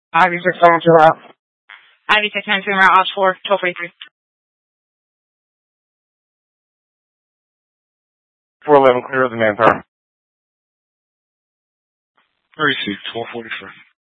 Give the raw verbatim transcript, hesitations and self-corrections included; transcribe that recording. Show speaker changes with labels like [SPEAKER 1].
[SPEAKER 1] Ivy six seven two route.
[SPEAKER 2] Ivy six seven two route, Ops four, twelve forty-three.
[SPEAKER 1] four eleven, clear of the manpower.
[SPEAKER 3] Receive twelve forty-three.